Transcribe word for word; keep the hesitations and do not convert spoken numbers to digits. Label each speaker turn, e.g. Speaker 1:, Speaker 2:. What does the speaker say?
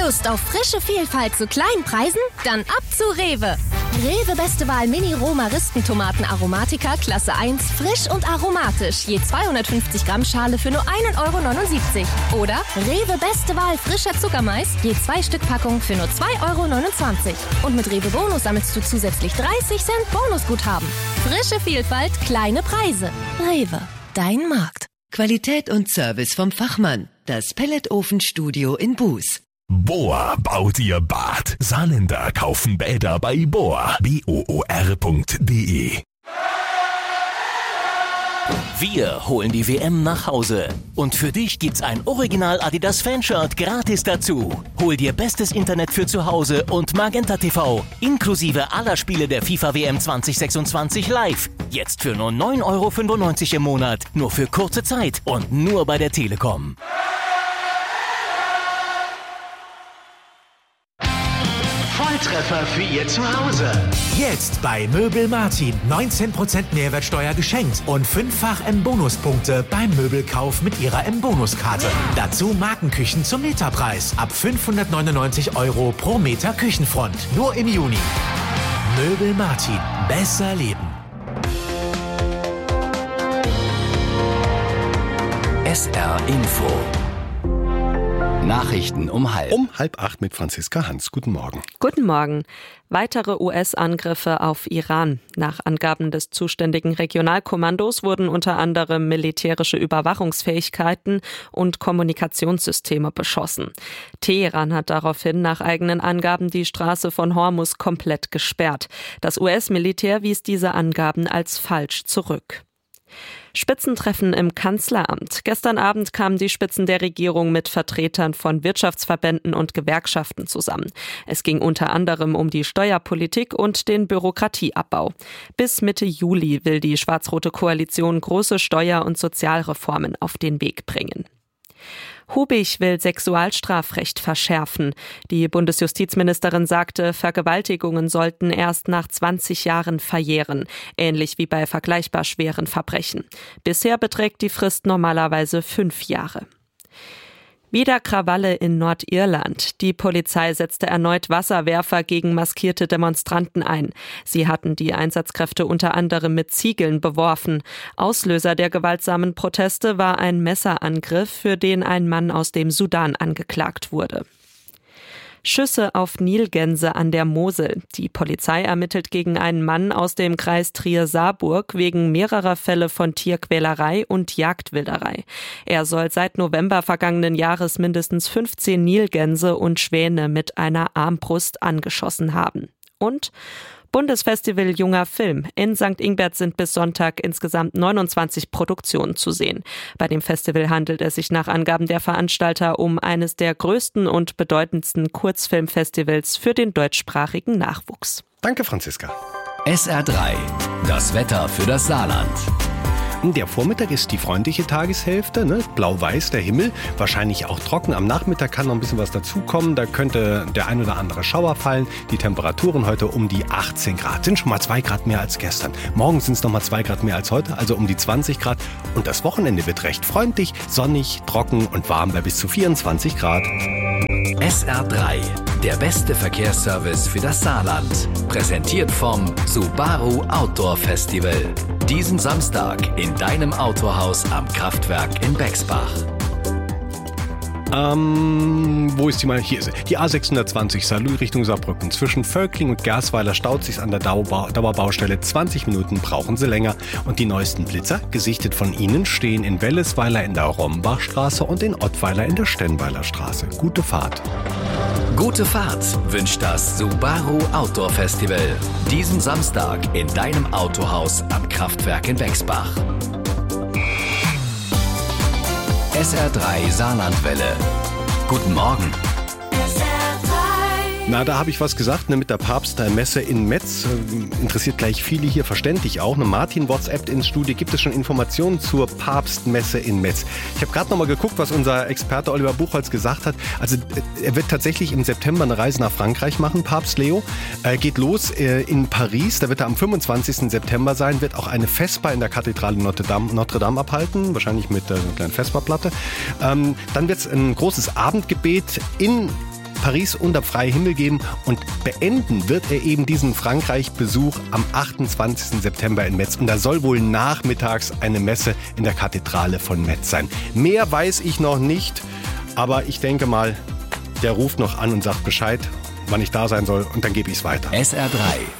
Speaker 1: Lust auf frische Vielfalt zu kleinen Preisen? Dann ab zu Rewe. Rewe Beste Wahl Mini Roma Ristentomaten Aromatica Klasse eins, frisch und aromatisch. Je zweihundertfünfzig Gramm Schale für nur ein Euro neunundsiebzig. Oder Rewe Beste Wahl frischer Zuckermais, je zwei Stück Packung für nur zwei Euro neunundzwanzig. Und mit Rewe Bonus sammelst du zusätzlich dreißig Cent Bonusguthaben. Frische Vielfalt, kleine Preise. Rewe, dein Markt.
Speaker 2: Qualität und Service vom Fachmann. Das Pelletofenstudio in Buß.
Speaker 3: Bohr baut ihr Bad. Saarländer kaufen Bäder bei Bohr. B O O R punkt D E.
Speaker 4: Wir holen die W M nach Hause. Und für dich gibt's ein Original Adidas Fanshirt gratis dazu. Hol dir bestes Internet für zu Hause und Magenta T V. Inklusive aller Spiele der FIFA W M zwanzig sechsundzwanzig live. Jetzt für nur neun Euro fünfundneunzig im Monat. Nur für kurze Zeit und nur bei der Telekom.
Speaker 5: Volltreffer für Ihr Zuhause.
Speaker 6: Jetzt bei Möbel Martin. neunzehn Prozent Mehrwertsteuer geschenkt und fünffach M-Bonuspunkte beim Möbelkauf mit Ihrer M-Bonuskarte. Dazu Markenküchen zum Meterpreis. Ab fünfhundertneunundneunzig Euro pro Meter Küchenfront. Nur im Juni. Möbel Martin. Besser leben.
Speaker 7: S R Info. Nachrichten um halb.
Speaker 8: Um halb acht mit Franziska Hans. Guten Morgen.
Speaker 9: Guten Morgen. Weitere U S-Angriffe auf Iran. Nach Angaben des zuständigen Regionalkommandos wurden unter anderem militärische Überwachungsfähigkeiten und Kommunikationssysteme beschossen. Teheran hat daraufhin nach eigenen Angaben die Straße von Hormuz komplett gesperrt. Das U S-Militär wies diese Angaben als falsch zurück. Spitzentreffen im Kanzleramt. Gestern Abend kamen die Spitzen der Regierung mit Vertretern von Wirtschaftsverbänden und Gewerkschaften zusammen. Es ging unter anderem um die Steuerpolitik und den Bürokratieabbau. Bis Mitte Juli will die schwarz-rote Koalition große Steuer- und Sozialreformen auf den Weg bringen. Hubich will Sexualstrafrecht verschärfen. Die Bundesjustizministerin sagte, Vergewaltigungen sollten erst nach zwanzig Jahren verjähren, ähnlich wie bei vergleichbar schweren Verbrechen. Bisher beträgt die Frist normalerweise fünf Jahre. Wieder Krawalle in Nordirland. Die Polizei setzte erneut Wasserwerfer gegen maskierte Demonstranten ein. Sie hatten die Einsatzkräfte unter anderem mit Ziegeln beworfen. Auslöser der gewaltsamen Proteste war ein Messerangriff, für den ein Mann aus dem Sudan angeklagt wurde. Schüsse auf Nilgänse an der Mosel. Die Polizei ermittelt gegen einen Mann aus dem Kreis Trier-Saarburg wegen mehrerer Fälle von Tierquälerei und Jagdwilderei. Er soll seit November vergangenen Jahres mindestens fünfzehn Nilgänse und Schwäne mit einer Armbrust angeschossen haben. Und Bundesfestival Junger Film. In Sankt Ingbert sind bis Sonntag insgesamt neunundzwanzig Produktionen zu sehen. Bei dem Festival handelt es sich nach Angaben der Veranstalter um eines der größten und bedeutendsten Kurzfilmfestivals für den deutschsprachigen Nachwuchs.
Speaker 8: Danke, Franziska.
Speaker 7: S R drei. Das Wetter für das Saarland.
Speaker 8: Der Vormittag ist die freundliche Tageshälfte, ne? Blau-weiß der Himmel, wahrscheinlich auch trocken. Am Nachmittag kann noch ein bisschen was dazukommen, da könnte der ein oder andere Schauer fallen. Die Temperaturen heute um die achtzehn Grad, sind schon mal zwei Grad mehr als gestern. Morgen sind es noch mal zwei Grad mehr als heute, also um die zwanzig Grad. Und das Wochenende wird recht freundlich, sonnig, trocken und warm bei bis zu vierundzwanzig Grad.
Speaker 7: S R drei, der beste Verkehrsservice für das Saarland. Präsentiert vom Subaru Outdoor Festival. Diesen Samstag in deinem Autohaus am Kraftwerk in Bexbach.
Speaker 8: Ähm, wo ist die mal? Hier ist sie. Die A sechshundertzwanzig Saarlouis Richtung Saarbrücken. Zwischen Völkling und Gersweiler staut sich's an der Dauerbau- Dauerbaustelle. zwanzig Minuten brauchen sie länger. Und die neuesten Blitzer, gesichtet von Ihnen, stehen in Wellesweiler in der Rombachstraße und in Ottweiler in der Stenweiler Straße. Gute Fahrt.
Speaker 7: Gute Fahrt wünscht das Subaru Outdoor Festival. Diesen Samstag in deinem Autohaus am Kraftwerk in Bexbach. S R drei Saarlandwelle. Guten Morgen.
Speaker 8: Na, da habe ich was gesagt, ne, mit der Papstmesse in Metz. Äh, interessiert gleich viele hier, verständlich auch. Ne, Martin WhatsApp ins Studio. Gibt es schon Informationen zur Papstmesse in Metz? Ich habe gerade noch mal geguckt, was unser Experte Oliver Buchholz gesagt hat. Also äh, er wird tatsächlich im September eine Reise nach Frankreich machen, Papst Leo. Äh, geht los äh, in Paris, da wird er am fünfundzwanzigsten September sein, wird auch eine Vesper in der Kathedrale Notre Dame, Notre Dame abhalten, wahrscheinlich mit äh, einer kleinen Vesperplatte. Ähm, dann wird es ein großes Abendgebet in Paris unter freiem Himmel gehen und beenden wird er eben diesen Frankreich-Besuch am achtundzwanzigsten September in Metz. Und da soll wohl nachmittags eine Messe in der Kathedrale von Metz sein. Mehr weiß ich noch nicht, aber ich denke mal, der ruft noch an und sagt Bescheid, wann ich da sein soll, und dann gebe ich es weiter.
Speaker 7: S R drei